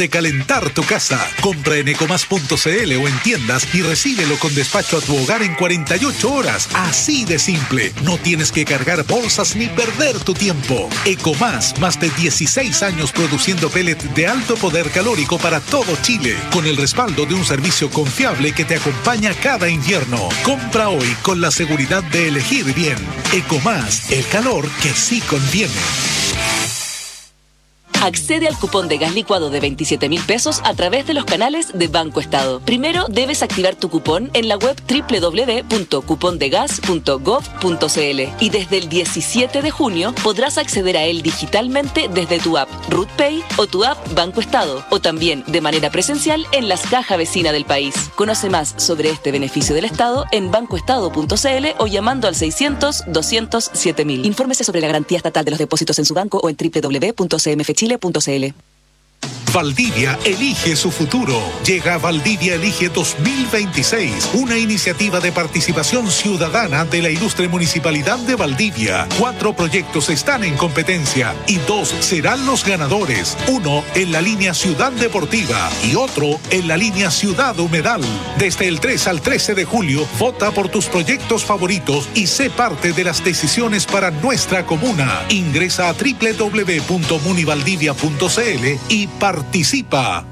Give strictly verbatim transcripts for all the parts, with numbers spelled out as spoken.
de calentar tu casa. Compra en ecomas punto cl o en tiendas y recíbelo con despacho a tu hogar en cuarenta y ocho horas. Así de simple. No tienes que cargar bolsas ni perder tu tiempo. Ecomas, más de dieciséis años produciendo pellet de alto poder calórico para todo Chile, con el respaldo de un servicio confiable que te acompaña cada invierno. Compra hoy con la seguridad de elegir bien. Ecomas, el calor que sí conviene. Accede al cupón de gas licuado de veintisiete mil pesos a través de los canales de Banco Estado. Primero debes activar tu cupón en la web doble u doble u doble u punto cupondegas punto gov punto cl y desde el diecisiete de junio podrás acceder a él digitalmente desde tu app RootPay o tu app Banco Estado, o también de manera presencial en las cajas vecinas del país. Conoce más sobre este beneficio del Estado en bancoestado punto cl o llamando al seiscientos, doscientos, siete mil. Infórmese sobre la garantía estatal de los depósitos en su banco o en doble u doble u doble u punto c m f chile punto c l. Valdivia elige su futuro. Llega Valdivia Elige dos mil veintiséis, una iniciativa de participación ciudadana de la ilustre Municipalidad de Valdivia. Cuatro proyectos están en competencia y dos serán los ganadores. Uno en la línea Ciudad Deportiva y otro en la línea Ciudad Humedal. Desde el tres al trece de julio, vota por tus proyectos favoritos y sé parte de las decisiones para nuestra comuna. Ingresa a doble u doble u doble u punto munivaldivia punto cl y participa. Participa.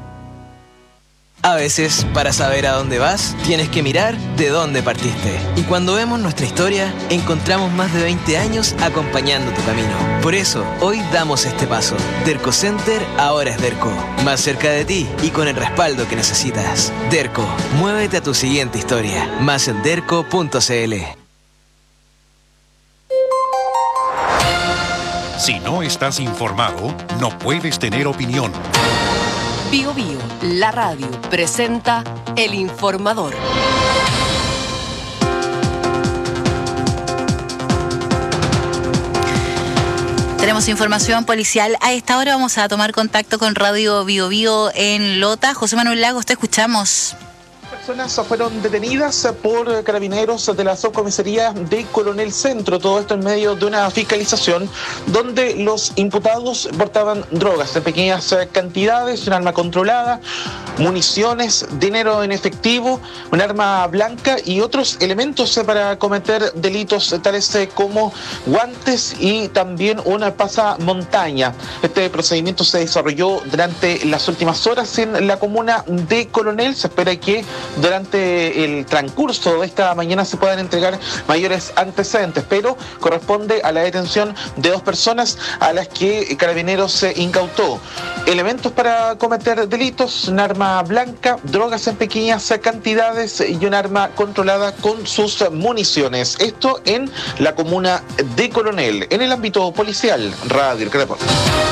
A veces, para saber a dónde vas, tienes que mirar de dónde partiste. Y cuando vemos nuestra historia, encontramos más de veinte años acompañando tu camino. Por eso, hoy damos este paso. Derco Center ahora es Derco. Más cerca de ti y con el respaldo que necesitas. Derco, muévete a tu siguiente historia. Más en derco punto cl. Si no estás informado, no puedes tener opinión. Bio Bio, la radio, presenta El Informador. Tenemos información policial. A esta hora vamos a tomar contacto con Radio Bio Bio en Lota. José Manuel Lagos, te escuchamos. Personas fueron detenidas por carabineros de la subcomisaría de Coronel Centro, todo esto en medio de una fiscalización donde los imputados portaban drogas en pequeñas cantidades, un arma controlada, municiones, dinero en efectivo, un arma blanca y otros elementos para cometer delitos tales como guantes y también una pasamontaña. Este procedimiento se desarrolló durante las últimas horas en la comuna de Coronel. Se espera que durante el transcurso de esta mañana se puedan entregar mayores antecedentes, pero corresponde a la detención de dos personas a las que Carabineros se incautó elementos para cometer delitos, un arma blanca, drogas en pequeñas cantidades y un arma controlada con sus municiones. Esto en la comuna de Coronel. En el ámbito policial, Radio El Reporte.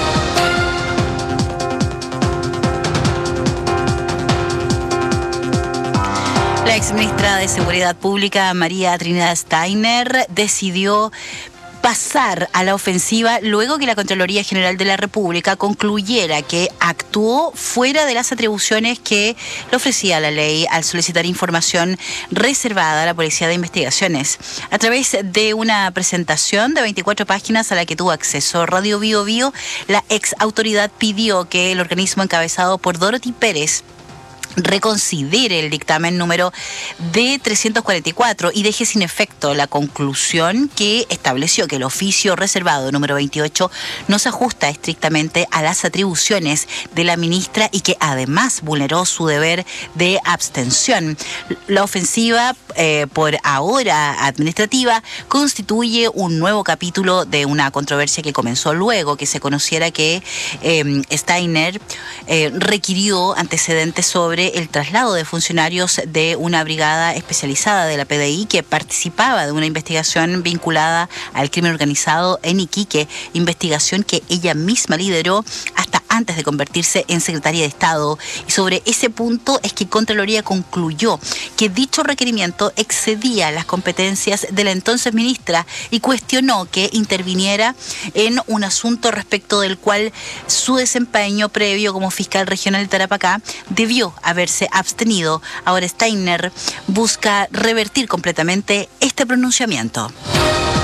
La exministra de Seguridad Pública, María Trinidad Steiner, decidió pasar a la ofensiva luego que la Contraloría General de la República concluyera que actuó fuera de las atribuciones que le ofrecía la ley al solicitar información reservada a la Policía de Investigaciones. A través de una presentación de veinticuatro páginas a la que tuvo acceso Radio Bio Bio, la ex autoridad pidió que el organismo encabezado por Dorothy Pérez reconsidere el dictamen número D trescientos cuarenta y cuatro y deje sin efecto la conclusión que estableció que el oficio reservado número veintiocho no se ajusta estrictamente a las atribuciones de la ministra y que además vulneró su deber de abstención. La ofensiva, eh, por ahora administrativa, constituye un nuevo capítulo de una controversia que comenzó luego que se conociera que eh, Steiner eh, requirió antecedentes sobre el traslado de funcionarios de una brigada especializada de la P D I que participaba de una investigación vinculada al crimen organizado en Iquique, investigación que ella misma lideró hasta antes de convertirse en secretaria de Estado. Y sobre ese punto es que Contraloría concluyó que dicho requerimiento excedía las competencias de la entonces ministra y cuestionó que interviniera en un asunto respecto del cual su desempeño previo como fiscal regional de Tarapacá debió haberse abstenido. Ahora Steiner busca revertir completamente este pronunciamiento.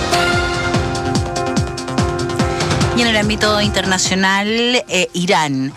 Y en el ámbito internacional, eh, Irán